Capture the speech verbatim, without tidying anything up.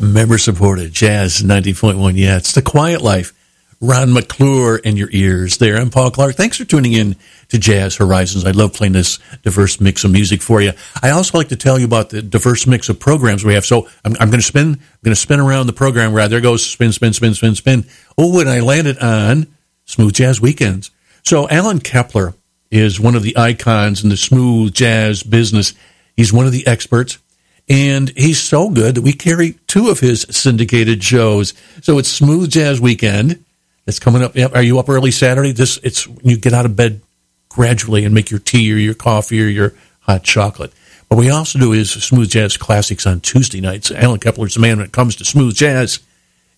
Member-supported Jazz ninety point one. Yeah, it's The Quiet Life. Ron McClure in your ears there. I'm Paul Clark. Thanks for tuning in to Jazz Horizons. I love playing this diverse mix of music for you. I also like to tell you about the diverse mix of programs we have. So I'm, I'm going to spin, I'm going to spin around the program. Right there goes spin, spin, spin, spin, spin. Oh, and I landed on Smooth Jazz Weekends. So Alan Kepler is one of the icons in the smooth jazz business. He's one of the experts. And he's so good that we carry two of his syndicated shows. So it's Smooth Jazz Weekend. It's coming up. Are you up early Saturday? This it's you get out of bed gradually and make your tea or your coffee or your hot chocolate. What we also do is Smooth Jazz Classics on Tuesday nights. Alan Kepler's the man when it comes to smooth jazz.